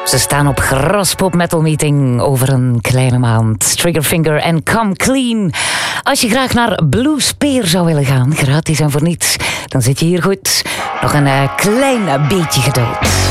Ze staan op Graspop Metal Meeting over een kleine maand. Triggerfinger en Come Clean. Als je graag naar Blue Spear zou willen gaan, gratis en voor niets, dan zit je hier goed. Nog een klein beetje geduld.